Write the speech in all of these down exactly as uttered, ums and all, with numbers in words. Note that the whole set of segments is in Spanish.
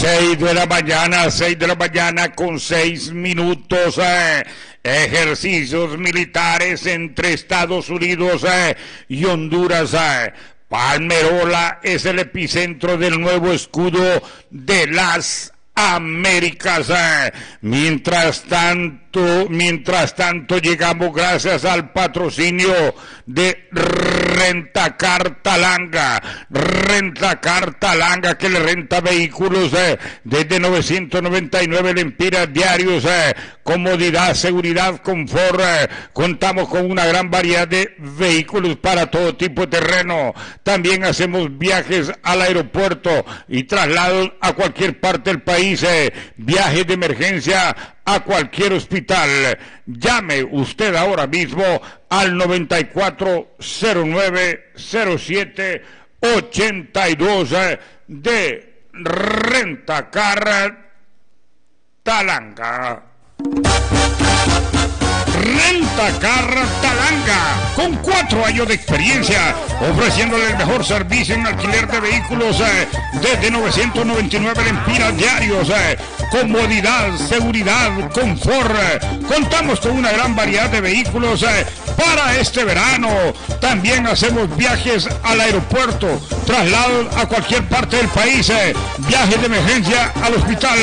seis de la mañana, seis de la mañana con seis minutos. Eh, ejercicios militares entre Estados Unidos eh, y Honduras. Eh. Palmerola es el epicentro del nuevo escudo de las Américas. Eh. Mientras tanto, mientras tanto llegamos gracias al patrocinio de Rentacar Talanga. Rentacar Talanga, que le renta vehículos eh, desde novecientos noventa y nueve lempiras diarios. Eh, comodidad, seguridad, confort. Eh, contamos con una gran variedad de vehículos para todo tipo de terreno. También hacemos viajes al aeropuerto y traslados a cualquier parte del país. Eh, viajes de emergencia a cualquier hospital. Llame usted ahora mismo al noventa y cuatro cero nueve cero siete ochenta y dos eh, de Rentacar Talanga. Rentacar Talanga, con cuatro años de experiencia, ofreciéndole el mejor servicio en alquiler de vehículos eh, desde novecientos noventa y nueve lempiras diarios. Eh, comodidad, seguridad, confort. Eh, contamos con una gran variedad de vehículos eh, para este verano. También hacemos viajes al aeropuerto, traslados a cualquier parte del país, eh, viajes de emergencia al hospital.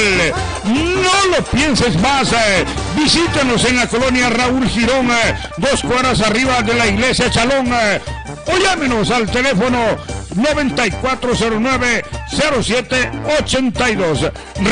No lo pienses más. Eh, visítenos en la colonia Raúl Girón, eh, dos cuadras arriba de la iglesia Chalón, eh, o llámenos al teléfono noventa y cuatro cero nueve cero siete ochenta y dos.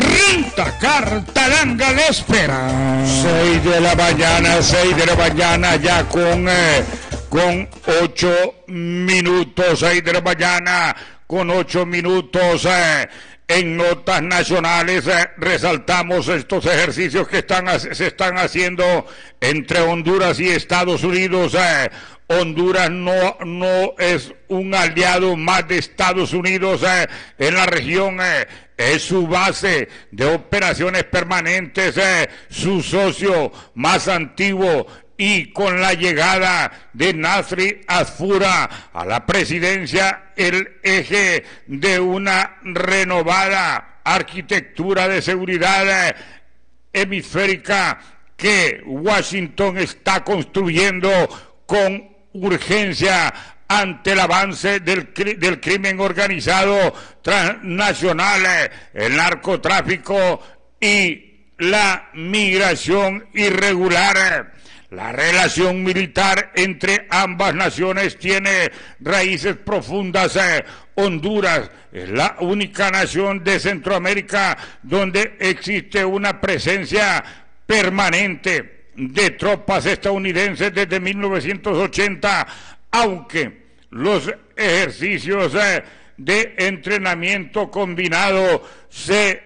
Rentacar Talanga le espera. seis de la mañana, seis de la mañana, ya con, eh, con ocho minutos, seis de la mañana con ocho minutos. Eh. En notas nacionales eh, resaltamos estos ejercicios que están, se están haciendo entre Honduras y Estados Unidos. Eh. Honduras no, no es un aliado más de Estados Unidos eh, en la región. Eh. Es su base de operaciones permanentes, eh, su socio más antiguo. Y con la llegada de Nasri Asfura a la presidencia, el eje de una renovada arquitectura de seguridad eh, hemisférica que Washington está construyendo con urgencia ante el avance del, del crimen organizado transnacional, eh, el narcotráfico y la migración irregular. La relación militar entre ambas naciones tiene raíces profundas. Eh, Honduras es la única nación de Centroamérica donde existe una presencia permanente de tropas estadounidenses desde mil novecientos ochenta, aunque los ejercicios eh, de entrenamiento combinado se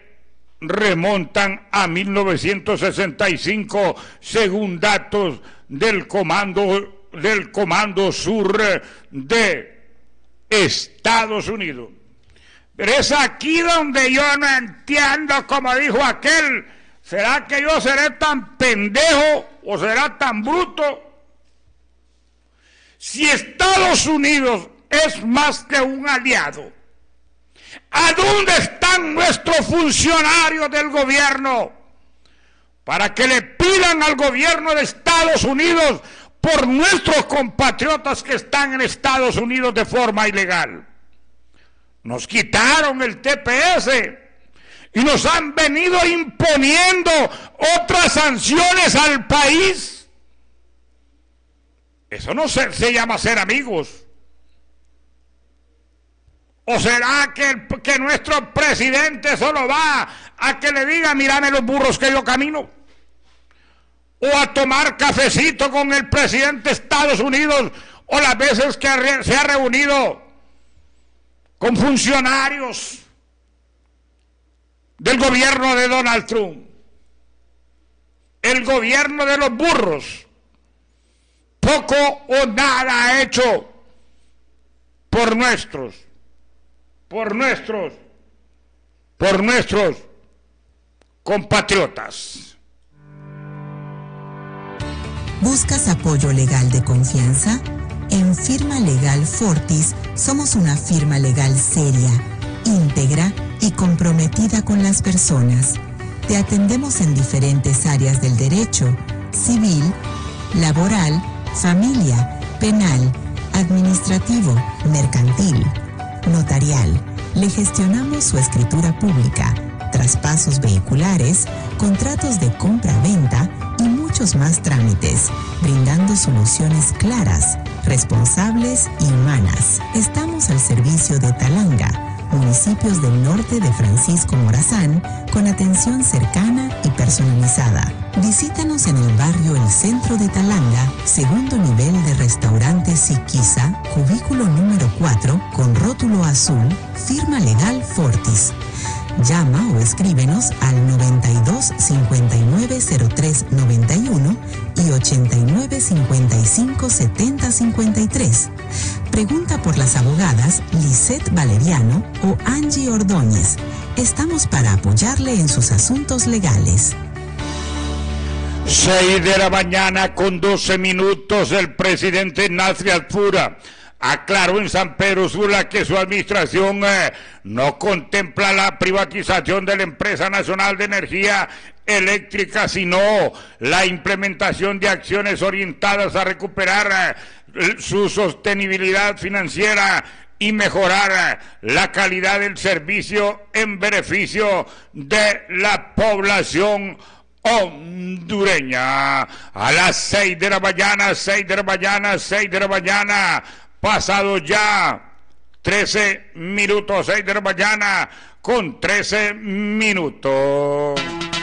remontan a mil novecientos sesenta y cinco, según datos del comando del comando sur de Estados Unidos. Pero es aquí donde yo no entiendo, como dijo aquel, ¿será que yo seré tan pendejo o será tan bruto? Si Estados Unidos es más que un aliado, ¿a dónde están nuestros funcionarios del gobierno para que le pidan al gobierno de Estados Unidos por nuestros compatriotas que están en Estados Unidos de forma ilegal? Nos quitaron el T P S y nos han venido imponiendo otras sanciones al país. Eso no se, se llama ser amigos. ¿O será que, el, que nuestro presidente solo va a que le diga, mírame los burros que yo camino? ¿O a tomar cafecito con el presidente de Estados Unidos? ¿O las veces que se ha reunido con funcionarios del gobierno de Donald Trump? El gobierno de los burros poco o nada ha hecho por nuestros. por nuestros, por nuestros compatriotas. ¿Buscas apoyo legal de confianza? En Firma Legal Fortis somos una firma legal seria, íntegra y comprometida con las personas. Te atendemos en diferentes áreas del derecho, civil, laboral, familia, penal, administrativo, mercantil, notarial. Le gestionamos su escritura pública, traspasos vehiculares, contratos de compra-venta y muchos más trámites, brindando soluciones claras, responsables y humanas. Estamos al servicio de Talanga, municipios del norte de Francisco Morazán, con atención cercana y personalizada. Visítanos en el barrio El Centro de Talanga, segundo nivel de restaurante Siquisa, cubículo número cuatro, con rótulo azul, firma legal Fortis. Llama o escríbenos al noventa y dos cincuenta y nueve cero tres noventa y uno y ochenta y nueve cincuenta y cinco setenta cincuenta y tres. Pregunta por las abogadas Lisette Valeriano o Angie Ordóñez. Estamos para apoyarle en sus asuntos legales. seis de la mañana con doce minutos, el presidente Nasri Alfura aclaró en San Pedro Sula que su administración eh, no contempla la privatización de la Empresa Nacional de Energía Eléctrica, sino la implementación de acciones orientadas a recuperar eh, su sostenibilidad financiera y mejorar la calidad del servicio en beneficio de la población hondureña. A las seis de la mañana, seis de la mañana, seis de la mañana, pasado ya trece minutos, seis de la mañana con trece minutos.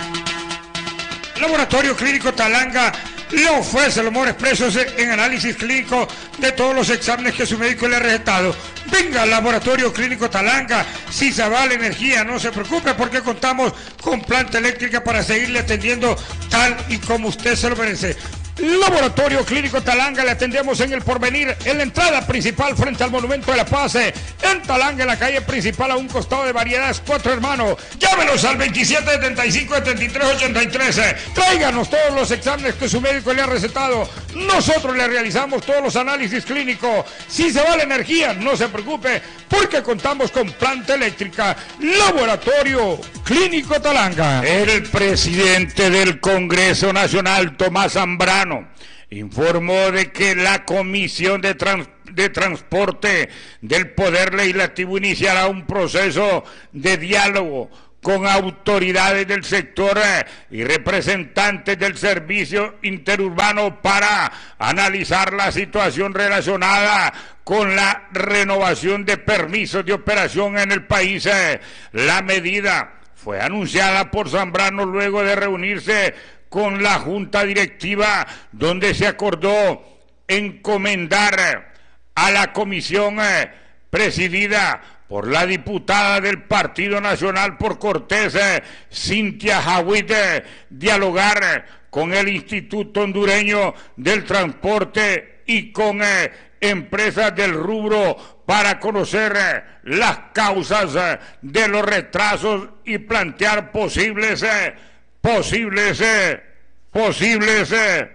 Laboratorio Clínico Talanga le ofrece los mejores precios en análisis clínico de todos los exámenes que su médico le ha recetado. Venga al Laboratorio Clínico Talanga, si se va la energía, no se preocupe porque contamos con planta eléctrica para seguirle atendiendo tal y como usted se lo merece. Laboratorio Clínico Talanga, le atendemos en el Porvenir, en la entrada principal frente al Monumento de la Paz, en Talanga, en la calle principal a un costado de Variedades Cuatro Hermanos. Llámenos al veintisiete setenta y cinco setenta y tres ochenta y tres. Tráiganos todos los exámenes que su médico le ha recetado. Nosotros le realizamos todos los análisis clínicos. Si se va la energía, no se preocupe porque contamos con planta eléctrica. Laboratorio Clínico Talanga. El presidente del Congreso Nacional, Tomás Zambrano, informó de que la Comisión de, Trans de Transporte del Poder Legislativo iniciará un proceso de diálogo con autoridades del sector eh, y representantes del servicio interurbano para analizar la situación relacionada con la renovación de permisos de operación en el país. Eh, la medida fue anunciada por Zambrano luego de reunirse con la Junta Directiva, donde se acordó encomendar a la comisión eh, presidida por la diputada del Partido Nacional por Cortés, eh, Cintia Jawid, eh, dialogar eh, con el Instituto Hondureño del Transporte y con eh, empresas del rubro para conocer eh, las causas eh, de los retrasos y plantear posibles eh, posibles eh, posibles eh,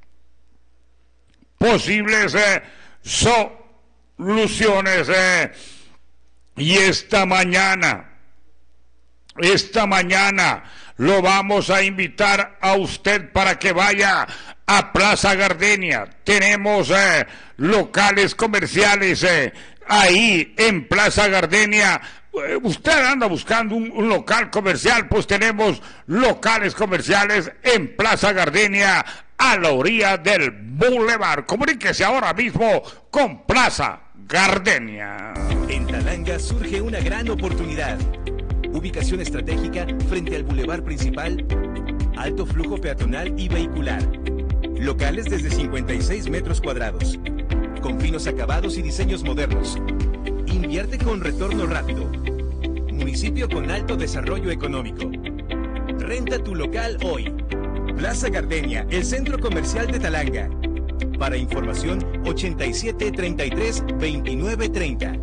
posibles eh, soluciones eh. Y esta mañana esta mañana lo vamos a invitar a usted para que vaya a Plaza Gardenia. Tenemos eh, locales comerciales eh, ahí en Plaza Gardenia. Usted anda buscando un, un local comercial, pues tenemos locales comerciales en Plaza Gardenia, a la orilla del Boulevard. Comuníquese ahora mismo con Plaza Gardenia. En Talanga surge una gran oportunidad. Ubicación estratégica frente al Boulevard principal, alto flujo peatonal y vehicular. Locales desde cincuenta y seis metros cuadrados, con finos acabados y diseños modernos. Invierte con retorno rápido. Municipio con alto desarrollo económico. Renta tu local hoy. Plaza Gardenia, el centro comercial de Talanga. Para información, ochenta y siete treinta y tres veintinueve treinta.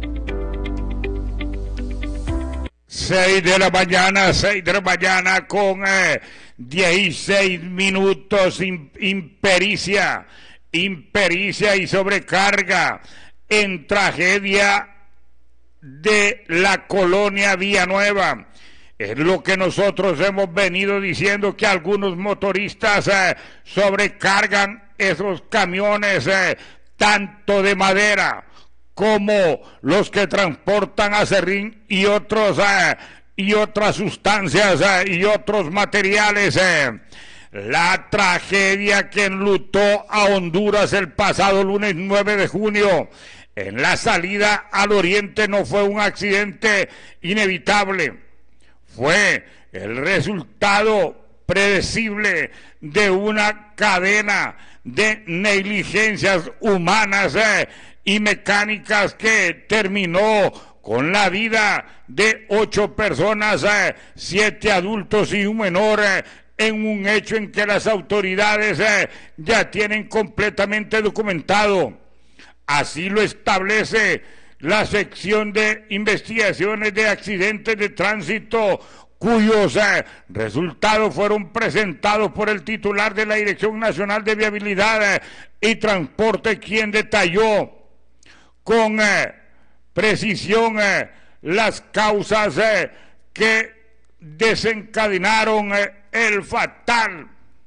seis de la mañana, seis de la mañana con eh, dieciséis minutos. In, impericia, impericia y sobrecarga en tragedia de la colonia Villanueva. Es lo que nosotros hemos venido diciendo, que algunos motoristas eh, sobrecargan esos camiones, eh, tanto de madera como los que transportan acerrín y otros eh, y otras sustancias eh, y otros materiales. Eh. La tragedia que enlutó a Honduras el pasado lunes nueve de junio en la salida al oriente no fue un accidente inevitable. Fue el resultado predecible de una cadena de negligencias humanas eh, y mecánicas que terminó con la vida de ocho personas, eh, siete adultos y un menor, eh, en un hecho en que las autoridades eh, ya tienen completamente documentado. Así lo establece la sección de investigaciones de accidentes de tránsito, cuyos eh, resultados fueron presentados por el titular de la Dirección Nacional de Viabilidad eh, y Transporte, quien detalló con eh, precisión eh, las causas eh, que desencadenaron eh, el fatal,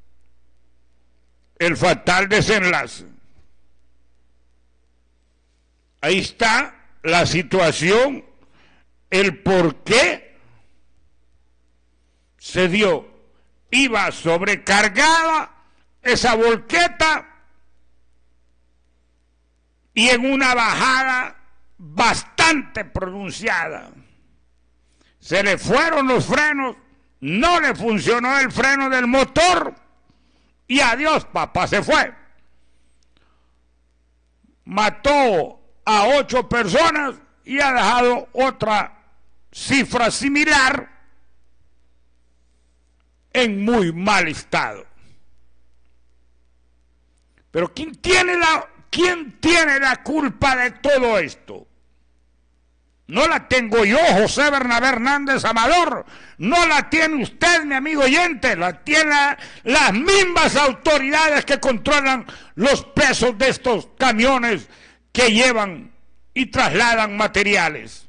el fatal desenlace. Ahí está la situación, el por qué se dio. Iba sobrecargada esa volqueta y en una bajada bastante pronunciada. Se le fueron los frenos, no le funcionó el freno del motor y adiós, papá, se fue. Mató a ocho personas y ha dejado otra cifra similar en muy mal estado. Pero ¿quién tiene la, quién tiene la culpa de todo esto? No la tengo yo, José Bernabé Hernández Amador, no la tiene usted, mi amigo oyente, la tienen las mismas autoridades que controlan los pesos de estos camiones que llevan y trasladan materiales.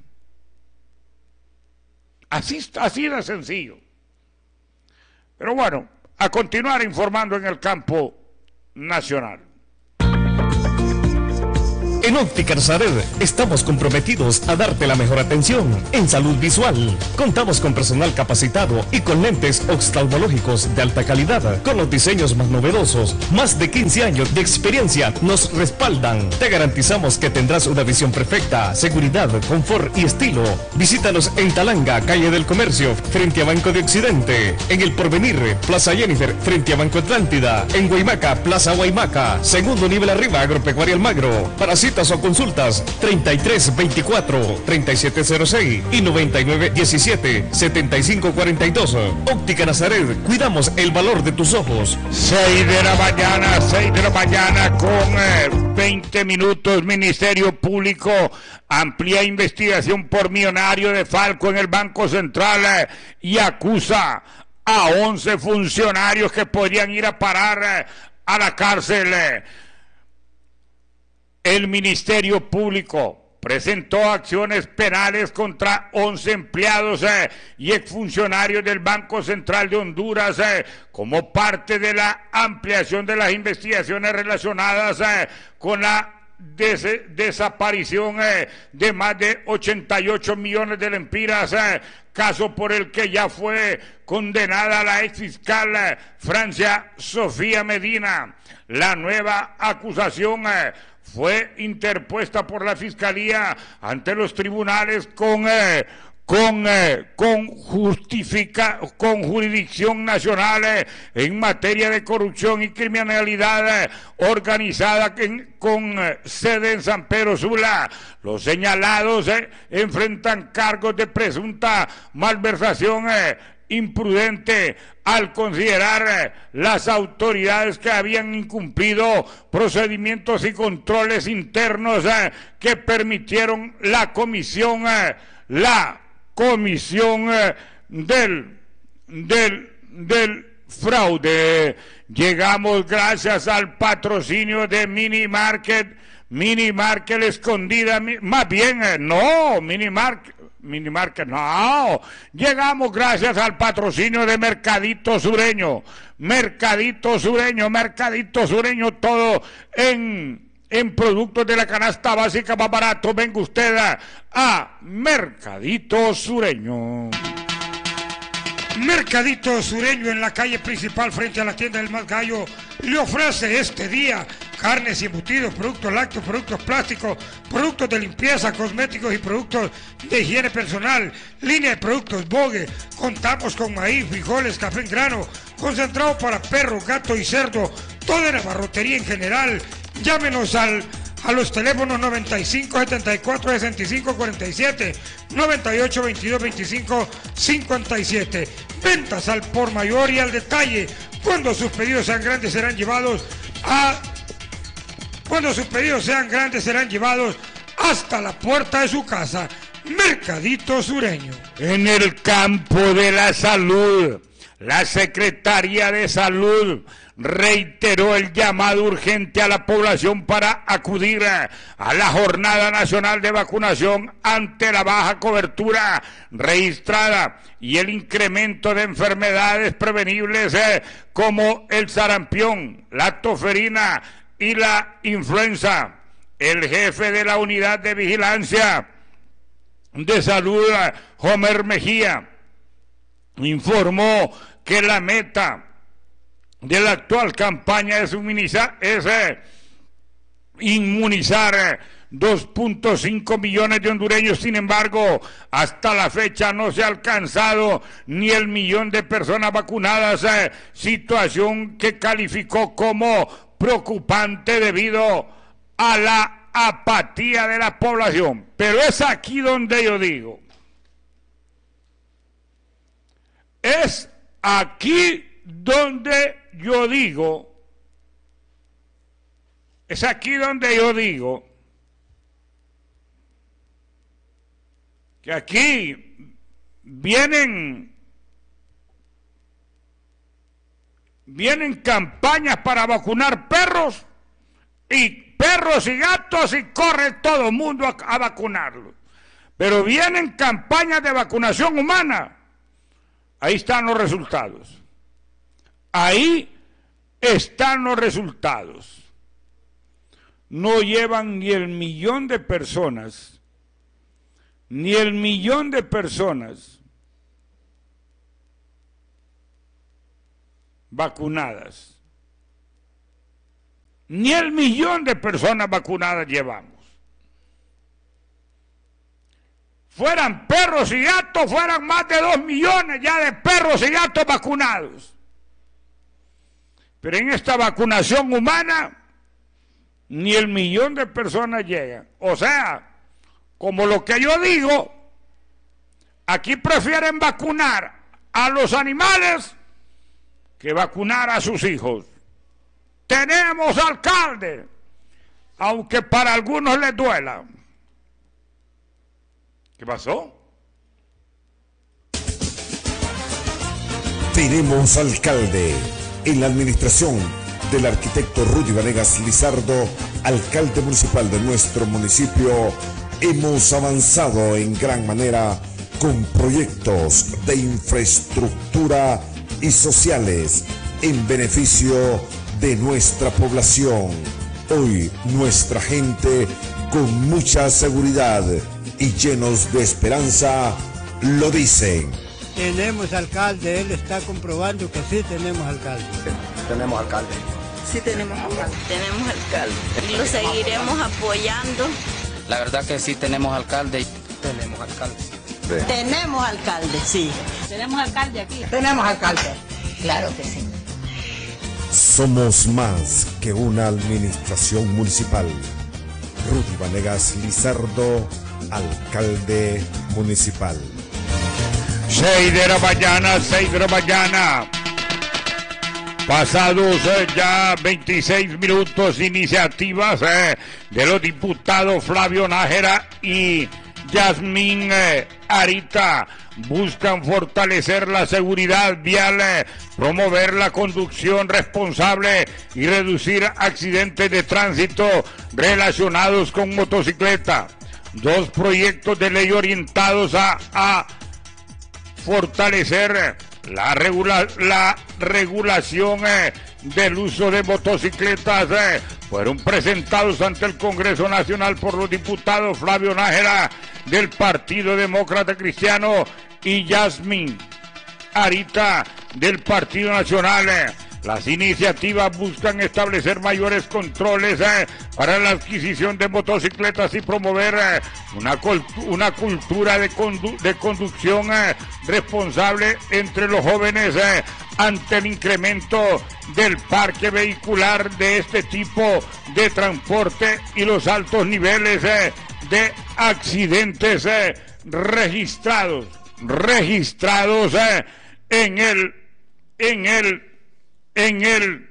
Así, así de sencillo. Pero bueno, a continuar informando en el campo nacional. En Óptica Nazaret estamos comprometidos a darte la mejor atención en salud visual. Contamos con personal capacitado y con lentes oftalmológicos de alta calidad, con los diseños más novedosos. Más de quince años de experiencia nos respaldan. Te garantizamos que tendrás una visión perfecta, seguridad, confort y estilo. Visítanos en Talanga, calle del Comercio, frente a Banco de Occidente. En El Porvenir, Plaza Jennifer, frente a Banco Atlántida. En Guaymaca, Plaza Guaymaca, segundo nivel arriba, Agropecuaria Almagro. Para citas o consultas, treinta y tres veinticuatro, treinta y siete cero seis y noventa y nueve diecisiete, setenta y cinco cuarenta y dos. Óptica Nazaret, cuidamos el valor de tus ojos. seis de la mañana, seis de la mañana con eh, veinte minutos. Ministerio Público amplía investigación por millonario de Falco en el Banco Central eh, y acusa a once funcionarios que podrían ir a parar eh, a la cárcel. Eh. El Ministerio Público presentó acciones penales contra once empleados eh, y exfuncionarios del Banco Central de Honduras eh, como parte de la ampliación de las investigaciones relacionadas eh, con la des desaparición eh, de más de ochenta y ocho millones de lempiras, eh, caso por el que ya fue condenada la exfiscal eh, Francia Sofía Medina. La nueva acusación eh, fue interpuesta por la Fiscalía ante los tribunales con eh, con eh, con justifica con jurisdicción nacional eh, en materia de corrupción y criminalidad eh, organizada en, con eh, sede en San Pedro Sula. Los señalados eh, enfrentan cargos de presunta malversación eh, imprudente al considerar eh, las autoridades que habían incumplido procedimientos y controles internos eh, que permitieron la comisión eh, la comisión eh, del del del fraude. Llegamos gracias al patrocinio de Mini Market Minimarket La Escondida, más bien, no, Minimarket, Minimarket, no. Llegamos gracias al patrocinio de Mercadito Sureño. Mercadito Sureño, Mercadito Sureño, todo en, en productos de la canasta básica más barato. Venga usted a, a Mercadito Sureño. Mercadito Sureño en la calle principal frente a la tienda del Más Gallo le ofrece este día carnes y embutidos, productos lácteos, productos plásticos, productos de limpieza, cosméticos y productos de higiene personal, línea de productos Bogue. Contamos con maíz, frijoles, café en grano, concentrado para perro, gato y cerdo, toda la barrotería en general. Llámenos al a los teléfonos noventa y cinco, setenta y cuatro, sesenta y cinco, cuarenta y siete, noventa y ocho, veintidós, veinticinco, cincuenta y siete. Ventas al por mayor y al detalle. Cuando sus pedidos sean grandes serán llevados a Cuando sus pedidos sean grandes serán llevados hasta la puerta de su casa. Mercadito Sureño. En el campo de la salud, la Secretaría de Salud reiteró el llamado urgente a la población para acudir a la Jornada Nacional de Vacunación ante la baja cobertura registrada y el incremento de enfermedades prevenibles eh, como el sarampión, la toferina y la influenza. El jefe de la Unidad de Vigilancia de Salud, Homer Mejía, informó que la meta de la actual campaña es, inmunizar, es eh, inmunizar eh, dos punto cinco millones de hondureños. Sin embargo, hasta la fecha no se ha alcanzado ni el millón de personas vacunadas, eh, situación que calificó como preocupante debido a la apatía de la población. Pero es aquí donde yo digo, es aquí donde yo digo, es aquí donde yo digo que aquí vienen vienen campañas para vacunar perros y perros y gatos y corre todo el mundo a, a vacunarlos. Pero vienen campañas de vacunación humana. Ahí están los resultados. Ahí están los resultados. No llevan ni el millón de personas, ni el millón de personas vacunadas. Ni el millón de personas vacunadas llevamos. Fueran perros y gatos, fueran más de dos millones ya de perros y gatos vacunados. Pero en esta vacunación humana, ni el millón de personas llegan. O sea, como lo que yo digo, aquí prefieren vacunar a los animales que vacunar a sus hijos. Tenemos alcalde, aunque para algunos les duela. ¿Qué pasó? Tenemos alcalde. En la administración del arquitecto Rudy Vanegas Lizardo, alcalde municipal de nuestro municipio, hemos avanzado en gran manera con proyectos de infraestructura y sociales en beneficio de nuestra población. Hoy nuestra gente, con mucha seguridad y llenos de esperanza, lo dicen. Tenemos alcalde, él está comprobando que sí tenemos alcalde. Tenemos alcalde. Sí tenemos alcalde. Tenemos alcalde. Y lo seguiremos apoyando. La verdad que sí tenemos alcalde. Tenemos alcalde. Sí. Tenemos alcalde, sí. Tenemos alcalde aquí. Tenemos alcalde. Claro que sí. Somos más que una administración municipal. Rudy Vanegas Lizardo, alcalde municipal. seis de la mañana, seis de la mañana. Pasados eh, ya veintiséis minutos, iniciativas eh, de los diputados Flavio Nájera y Yasmín eh, Arita buscan fortalecer la seguridad vial, eh, promover la conducción responsable y reducir accidentes de tránsito relacionados con motocicleta. Dos proyectos de ley orientados a, a fortalecer la, regula, la regulación eh, del uso de motocicletas eh, fueron presentados ante el Congreso Nacional por los diputados Flavio Nájera del Partido Demócrata Cristiano y Yasmín Arita del Partido Nacional. Eh. Las iniciativas buscan establecer mayores controles eh, para la adquisición de motocicletas y promover eh, una, una cultura de, condu de conducción eh, responsable entre los jóvenes eh, ante el incremento del parque vehicular de este tipo de transporte y los altos niveles eh, de accidentes eh, registrados, registrados eh, en el, en el En el,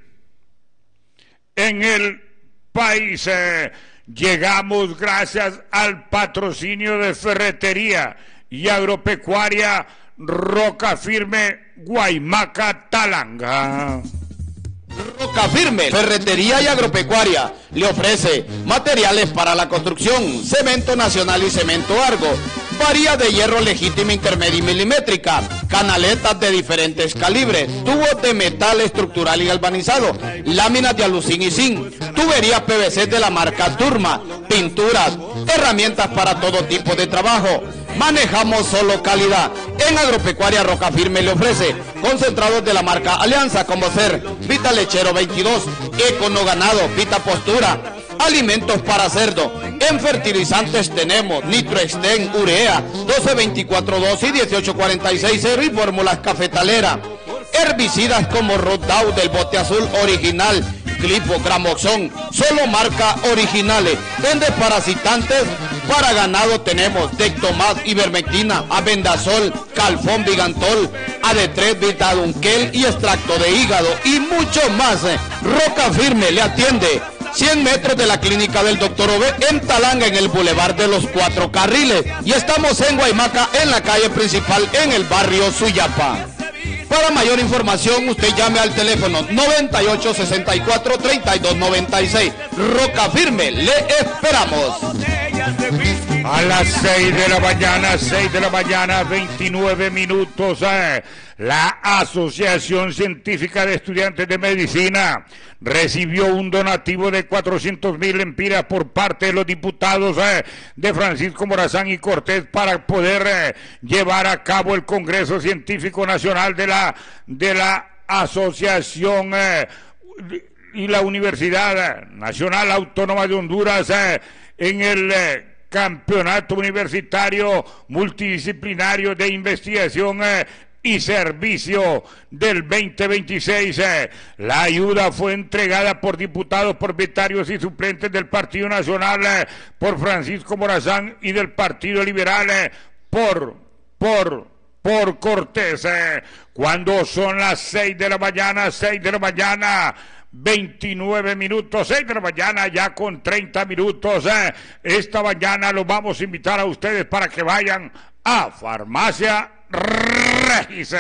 en el país. Eh, llegamos gracias al patrocinio de Ferretería y Agropecuaria Roca Firme, Guaymaca, Talanga. Roca Firme, Ferretería y Agropecuaria le ofrece materiales para la construcción, cemento nacional y cemento Argo, varía de hierro legítima, intermedia y milimétrica, canaletas de diferentes calibres, tubos de metal estructural y galvanizado, láminas de alucín y zinc, tuberías P V C de la marca Turma, pinturas, herramientas para todo tipo de trabajo. Manejamos solo calidad. En Agropecuaria Roca Firme le ofrece concentrados de la marca Alianza, como ser Vita Lechero veintidós, Econo Ganado, Vita Postura, alimentos para cerdo. En fertilizantes tenemos Nitroexten, Urea, doce veinticuatro dos y dieciocho cuarenta y seis cero y fórmulas cafetalera. Herbicidas como Rodout del bote azul original, Clipo, Gramoxón, solo marca originales. En desparasitantes para ganado tenemos Dectomat, Ivermectina, Abendazol, Calfón, Vigantol, A D tres, Vitadunquel y extracto de hígado y mucho más. Roca Firme le atiende cien metros de la clínica del doctor Ove en Talanga, en el Boulevard de los Cuatro Carriles, y estamos en Guaymaca, en la calle principal, en el barrio Suyapa. Para mayor información, usted llame al teléfono noventa y ocho, sesenta y cuatro, treinta y dos noventa y seis. Roca Firme, le esperamos. A las seis de la mañana, seis de la mañana, veintinueve minutos, eh, la Asociación Científica de Estudiantes de Medicina recibió un donativo de cuatrocientos mil lempiras por parte de los diputados eh, de Francisco Morazán y Cortés para poder eh, llevar a cabo el Congreso Científico Nacional de la, de la Asociación eh, y la Universidad Nacional Autónoma de Honduras eh, en el eh, Campeonato Universitario Multidisciplinario de Investigación eh, y Servicio del veinte veintiséis. Eh. La ayuda fue entregada por diputados propietarios y suplentes del Partido Nacional eh, por Francisco Morazán y del Partido Liberal eh, por, por, por Cortés. Eh. Cuando son las seis de la mañana, seis de la mañana, veintinueve minutos, seis de la mañana ya con treinta minutos. Eh. Esta mañana los vamos a invitar a ustedes para que vayan a Farmacia Regis.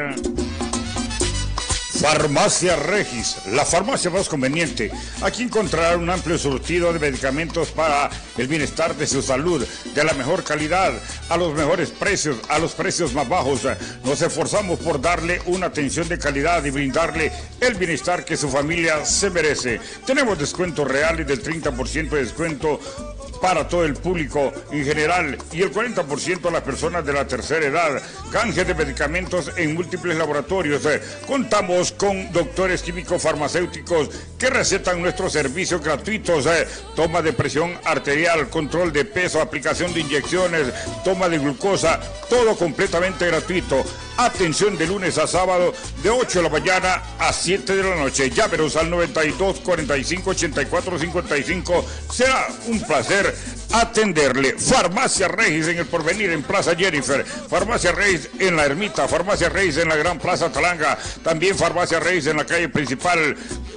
Farmacia Regis, la farmacia más conveniente. Aquí encontrarán un amplio surtido de medicamentos para el bienestar de su salud, de la mejor calidad, a los mejores precios, a los precios más bajos. Nos esforzamos por darle una atención de calidad y brindarle el bienestar que su familia se merece. Tenemos descuentos reales del treinta por ciento de descuento para todo el público en general y el cuarenta por ciento a las personas de la tercera edad. Canje de medicamentos en múltiples laboratorios. Eh, contamos con doctores químicos farmacéuticos que recetan nuestros servicios gratuitos. Eh, toma de presión arterial, control de peso, aplicación de inyecciones, toma de glucosa, todo completamente gratuito. Atención de lunes a sábado de ocho de la mañana a siete de la noche. Llámenos al noventa y dos, cuarenta y cinco, ochenta y cuatro, cincuenta y cinco. Será un placer atenderle. Farmacia Regis en el Porvenir, en Plaza Jennifer. Farmacia Regis en la Ermita. Farmacia Regis en la Gran Plaza Talanga. También Farmacia Regis en la calle principal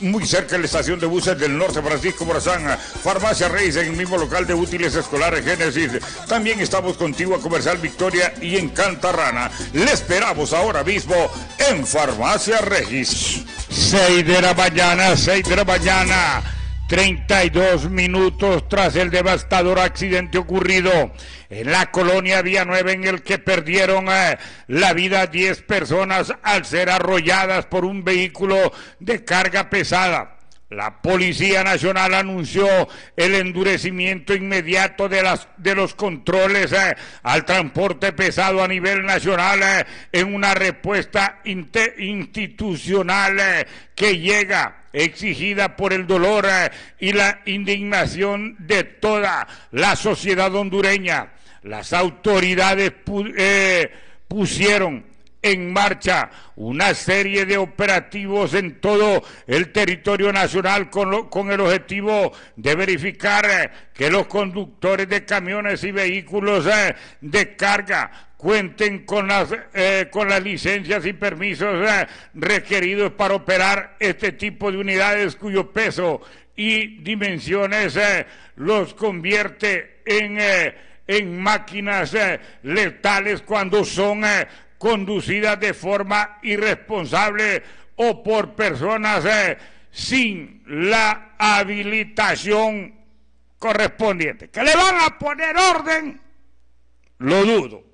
muy cerca de la estación de buses del Norte Francisco Morazán. Farmacia Reyes en el mismo local de útiles escolares Génesis. También estamos contigo a Comercial Victoria y en Cantarrana. Le esperamos ahora mismo en Farmacia Regis. seis de la mañana, seis de la mañana. treinta y dos minutos tras el devastador accidente ocurrido en la colonia Vía Nueva, en el que perdieron eh, la vida diez personas al ser arrolladas por un vehículo de carga pesada. La Policía Nacional anunció el endurecimiento inmediato de, las, de los controles eh, al transporte pesado a nivel nacional eh, en una respuesta inter, institucional eh, que llega exigida por el dolor eh, y la indignación de toda la sociedad hondureña. Las autoridades pu eh, pusieron en marcha una serie de operativos en todo el territorio nacional con, lo, con el objetivo de verificar eh, que los conductores de camiones y vehículos eh, de carga cuenten con las, eh, con las licencias y permisos eh, requeridos para operar este tipo de unidades cuyo peso y dimensiones eh, los convierte en, eh, en máquinas eh, letales cuando son eh, conducidas de forma irresponsable o por personas eh, sin la habilitación correspondiente. ¿Que le van a poner orden? Lo dudo.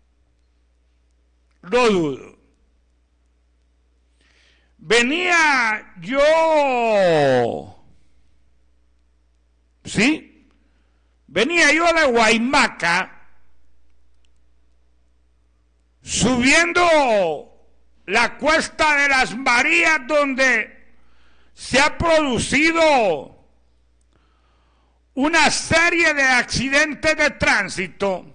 Lo dudo. Venía yo, ¿sí? Venía yo de Guaymaca, subiendo la Cuesta de las Marías, donde se ha producido una serie de accidentes de tránsito.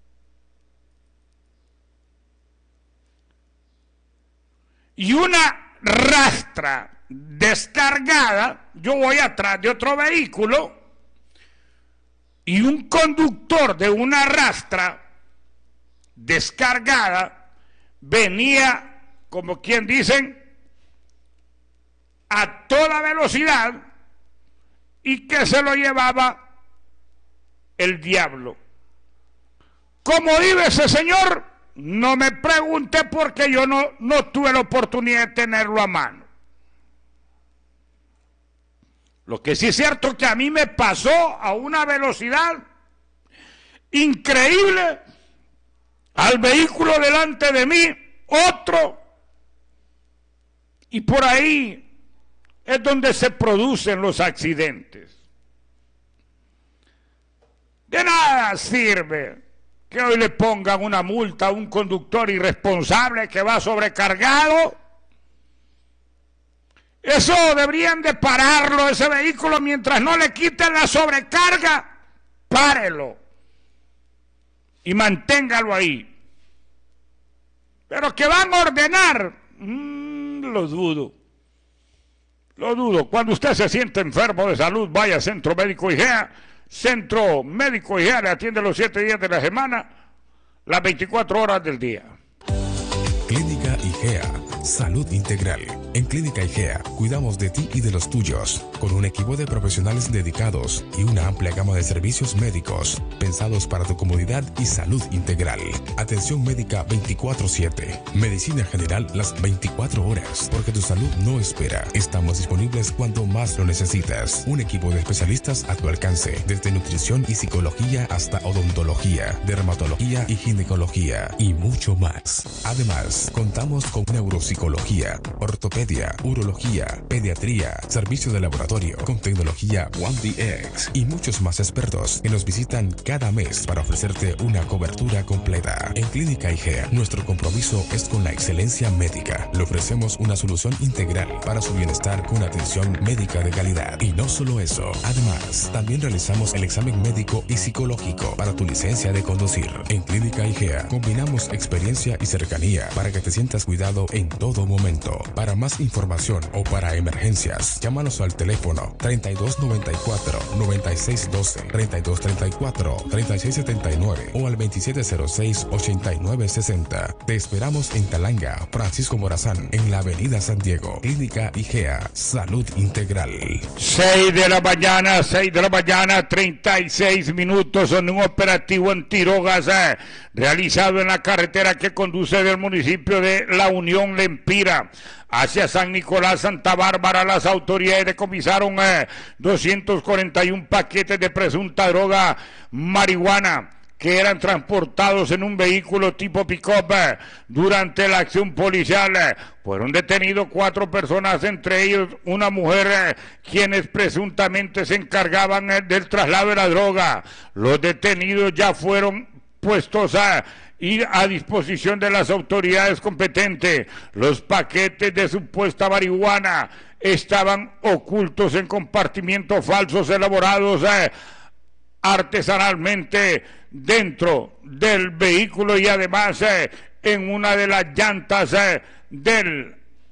Y una rastra descargada, yo voy atrás de otro vehículo, y un conductor de una rastra descargada venía, como quien dicen, a toda velocidad, y que se lo llevaba el diablo. ¿Cómo vive ese señor? No me pregunte, porque yo no, no tuve la oportunidad de tenerlo a mano. Lo que sí es cierto que a mí me pasó a una velocidad increíble, al vehículo delante de mí, otro, y por ahí es donde se producen los accidentes. De nada sirve que hoy le pongan una multa a un conductor irresponsable que va sobrecargado. Eso deberían de pararlo, ese vehículo, mientras no le quiten la sobrecarga, párelo y manténgalo ahí. Pero que van a ordenar, mmm, lo dudo, lo dudo. Cuando usted se siente enfermo de salud, vaya a Centro Médico Igea. Centro Médico Igea le atiende los siete días de la semana, las veinticuatro horas del día. Clínica Igea, salud integral. En Clínica Igea cuidamos de ti y de los tuyos, con un equipo de profesionales dedicados y una amplia gama de servicios médicos pensados para tu comodidad y salud integral. Atención médica veinticuatro siete, medicina general las veinticuatro horas, porque tu salud no espera. Estamos disponibles cuando más lo necesitas. Un equipo de especialistas a tu alcance, desde nutrición y psicología hasta odontología, dermatología y ginecología y mucho más. Además, contamos con neuropsicología, ortopedia, urología, pediatría, servicio de laboratorio con tecnología One D X y muchos más expertos que nos visitan cada mes para ofrecerte una cobertura completa. En Clínica Igea, nuestro compromiso es con la excelencia médica. Le ofrecemos una solución integral para su bienestar con atención médica de calidad. Y no solo eso, además, también realizamos el examen médico y psicológico para tu licencia de conducir. En Clínica Igea combinamos experiencia y cercanía para que te sientas cuidado en todo momento. Para más más información o para emergencias, llámanos al teléfono treinta y dos noventa y cuatro, noventa y seis doce, treinta y dos treinta y cuatro, treinta y seis setenta y nueve o al veintisiete cero seis, ochenta y nueve sesenta. Te esperamos en Talanga, Francisco Morazán, en la avenida San Diego. Clínica I G E A, Salud Integral. seis de la mañana, seis de la mañana, treinta y seis minutos en un operativo antidrogas eh, realizado en la carretera que conduce del municipio de La Unión, Lempira, hacia San Nicolás, Santa Bárbara. Las autoridades decomisaron eh, doscientos cuarenta y un paquetes de presunta droga marihuana que eran transportados en un vehículo tipo pick-up. Eh, durante la acción policial eh, fueron detenidos cuatro personas, entre ellos una mujer, eh, quienes presuntamente se encargaban eh, del traslado de la droga. Los detenidos ya fueron puestos a ir a disposición de las autoridades competentes. Los paquetes de supuesta marihuana estaban ocultos en compartimientos falsos elaborados eh, artesanalmente dentro del vehículo y además eh, en una de las llantas eh, del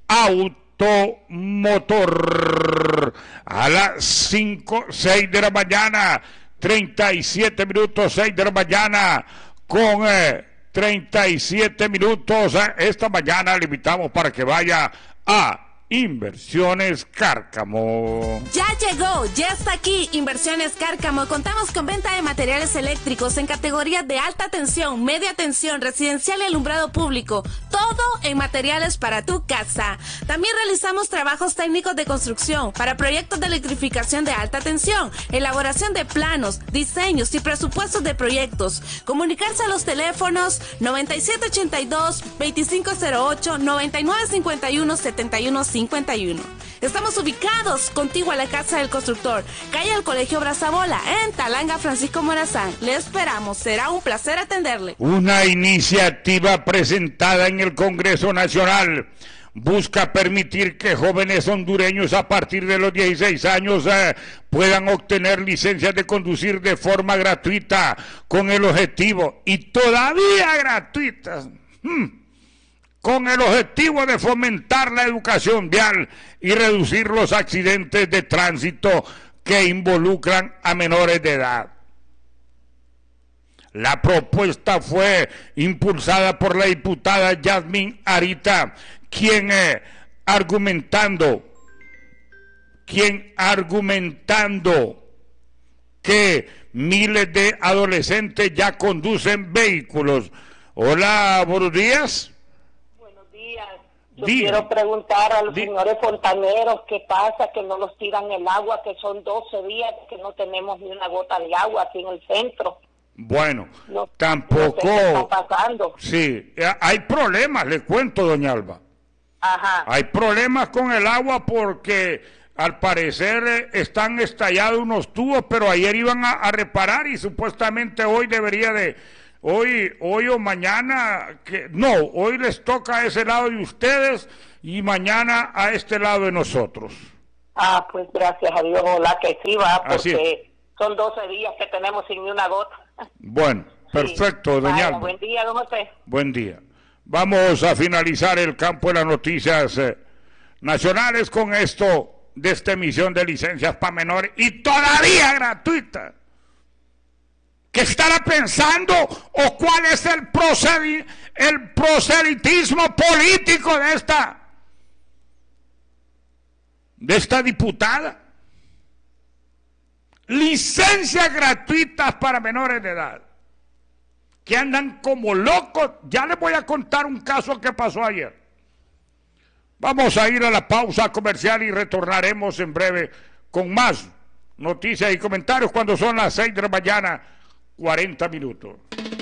automotor. A las cinco, seis de la mañana, treinta y siete minutos, seis de la mañana con eh, treinta y siete minutos. Eh, esta mañana le invitamos para que vaya a Inversiones Cárcamo. Ya llegó, ya está aquí Inversiones Cárcamo. Contamos con venta de materiales eléctricos en categorías de alta tensión, media tensión, residencial y alumbrado público. Todo en materiales para tu casa. También realizamos trabajos técnicos de construcción para proyectos de electrificación de alta tensión, elaboración de planos, diseños y presupuestos de proyectos. Comunicarse a los teléfonos noventa y siete ochenta y dos, veinticinco cero ocho, noventa y nueve cincuenta y uno, setenta y uno cincuenta y uno. Estamos ubicados contigo a la Casa del Constructor, calle del Colegio Brazabola, en Talanga, Francisco Morazán. Le esperamos, será un placer atenderle. Una iniciativa presentada en el Congreso Nacional busca permitir que jóvenes hondureños a partir de los dieciséis años eh, puedan obtener licencias de conducir de forma gratuita, con el objetivo, y todavía gratuitas, hmm, con el objetivo de fomentar la educación vial y reducir los accidentes de tránsito que involucran a menores de edad. La propuesta fue impulsada por la diputada Yasmín Arita, quien eh, argumentando, quien argumentando que miles de adolescentes ya conducen vehículos. Hola, buenos días. Yo Diga. quiero preguntar a los Diga. señores fontaneros qué pasa, que no los tiran el agua, que son doce días que no tenemos ni una gota de agua aquí en el centro. Bueno, no, tampoco... No sé qué está pasando. Sí, hay problemas, le cuento, doña Alba. Ajá. Hay problemas con el agua porque al parecer están estallados unos tubos, pero ayer iban a, a reparar y supuestamente hoy debería de... Hoy, hoy o mañana, que no, hoy les toca a ese lado de ustedes y mañana a este lado de nosotros. Ah, pues gracias a Dios, ojalá que sí va, porque son doce días que tenemos sin ni una gota. Bueno, perfecto, sí. Doña Alba. Buen día, don José. Buen día. Vamos a finalizar el campo de las noticias eh, nacionales con esto de esta emisión de licencias para menores y todavía gratuita. ¿Qué estará pensando o cuál es el, procedi el proselitismo político de esta, de esta diputada? Licencias gratuitas para menores de edad, que andan como locos. Ya les voy a contar un caso que pasó ayer. Vamos a ir a la pausa comercial y retornaremos en breve con más noticias y comentarios cuando son las seis de la mañana. cuarenta minutos.